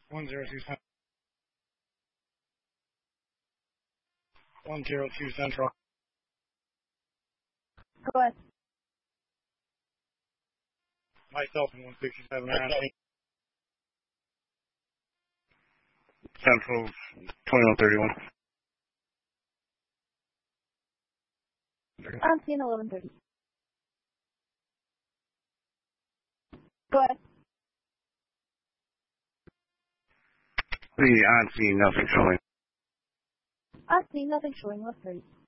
102 Central. 102 Central. Go ahead. Myself and 167 around me. Central 2131. I'm seeing 1130. Go ahead. I'm seeing nothing showing. I'm seeing nothing showing. 1130.